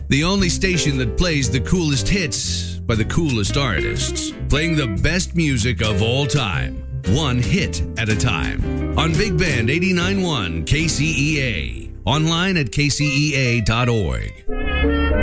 The only station that plays the coolest hits by the coolest artists, playing the best music of all time, one hit at a time. On Big Band 89.1 KCEA. Online at kcea.org.